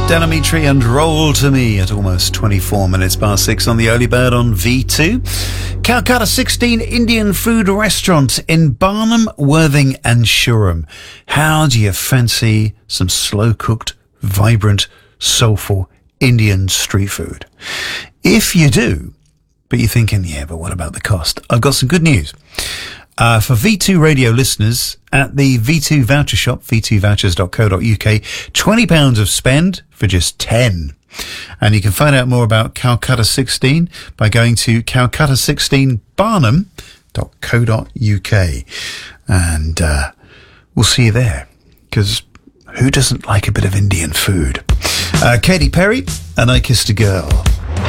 Delamitri and Roll to Me at almost 24 minutes past 6 on the early bird on V2. Calcutta 16 Indian food restaurant in Barnham, Worthing and Shoreham. How do you fancy some slow-cooked, vibrant, soulful Indian street food? If you do, but you're thinking, yeah, but what about the cost? I've got some good news. For V2 radio listeners at the V2 voucher shop, v2vouchers.co.uk, £20 of spend for just 10. And you can find out more about Calcutta 16 by going to calcutta16barnham.co.uk. And we'll see you there, because who doesn't like a bit of Indian food? Katy Perry and I Kissed a Girl.